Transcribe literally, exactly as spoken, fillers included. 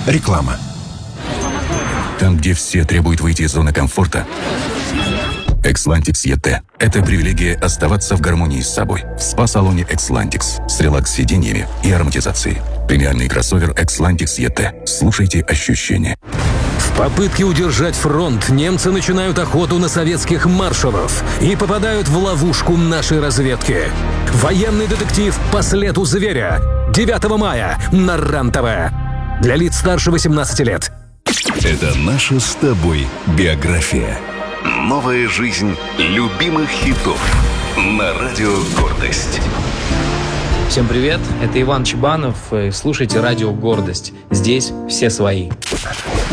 Реклама. Там, где все требуют выйти из зоны комфорта, Экслантикс и тэ – это привилегия оставаться в гармонии с собой. В спа-салоне Экслантикс с релакс-сиденьями и ароматизацией. Премиальный кроссовер Экслантикс и тэ. Слушайте ощущения. В попытке удержать фронт немцы начинают охоту на советских маршалов и попадают в ловушку нашей разведки. Военный детектив «По следу зверя» девятого мая на РЕН-ТВ. Для лиц старше восемнадцати лет. Это наша с тобой биография. Новая жизнь любимых хитов на радио «Гордость». Всем привет, это Иван Чебанов. Слушайте радио «Гордость». Здесь все свои.